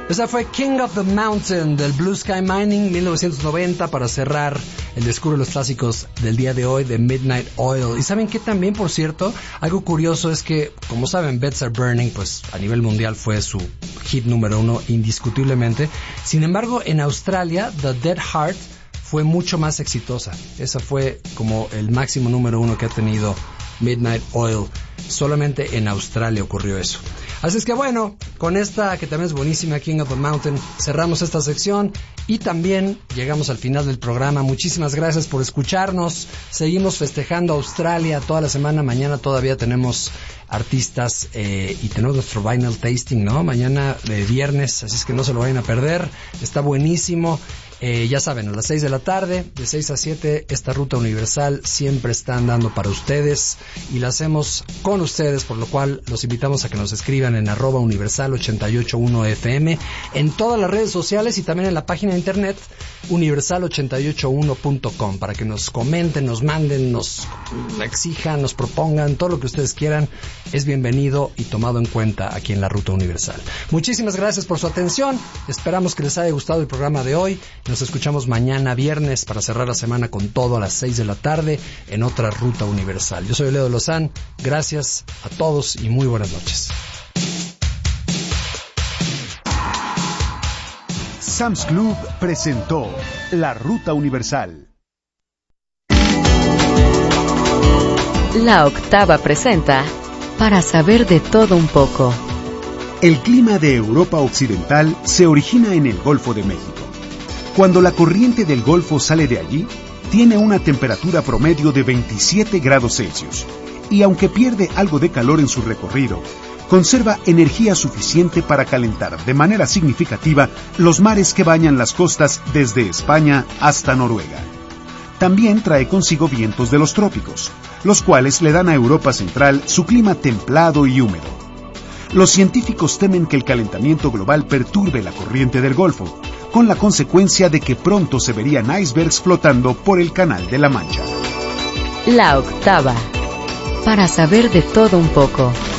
Esa fue King of the Mountain del Blue Sky Mining 1990 para cerrar el Descubre los Clásicos del día de hoy de Midnight Oil. Y ¿saben qué también, por cierto? Algo curioso es que, como saben, Beds Are Burning, pues a nivel mundial fue su hit número 1 indiscutiblemente. Sin embargo, en Australia, The Dead Heart fue mucho más exitosa. Esa fue como el máximo número 1 que ha tenido Midnight Oil. Solamente en Australia ocurrió eso. Así es que bueno, con esta que también es buenísima, King of the Mountain, cerramos esta sección y también llegamos al final del programa. Muchísimas gracias por escucharnos. Seguimos festejando Australia toda la semana. Mañana todavía tenemos artistas y tenemos nuestro vinyl tasting, ¿no? Mañana viernes, así es que no se lo vayan a perder. Está buenísimo. Ya saben, a las 6 de la tarde, de 6 a 7, esta ruta universal siempre está andando para ustedes y la hacemos con ustedes, por lo cual los invitamos a que nos escriban en @universal881fm, en todas las redes sociales y también en la página de internet universal881.com, para que nos comenten, nos manden, nos exijan, nos propongan, todo lo que ustedes quieran es bienvenido y tomado en cuenta aquí en la Ruta Universal. Muchísimas gracias por su atención, esperamos que les haya gustado el programa de hoy. Nos escuchamos mañana viernes para cerrar la semana con todo a las 6 de la tarde en otra Ruta Universal. Yo soy Leo de Lozán, gracias a todos y muy buenas noches. Sam's Club presentó La Ruta Universal. La Octava presenta Para saber de todo un poco. El clima de Europa Occidental se origina en el Golfo de México. Cuando la corriente del Golfo sale de allí, tiene una temperatura promedio de 27 grados Celsius y aunque pierde algo de calor en su recorrido, conserva energía suficiente para calentar de manera significativa los mares que bañan las costas desde España hasta Noruega. También trae consigo vientos de los trópicos, los cuales le dan a Europa Central su clima templado y húmedo. Los científicos temen que el calentamiento global perturbe la corriente del Golfo, con la consecuencia de que pronto se verían icebergs flotando por el Canal de la Mancha. La Octava. Para saber de todo un poco.